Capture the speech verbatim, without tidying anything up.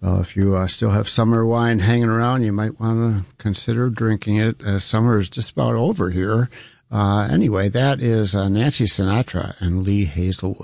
Well, if you uh, still have summer wine hanging around, you might want to consider drinking it. Uh, summer is just about over here. Uh, anyway, that is uh, Nancy Sinatra and Lee Hazelwood.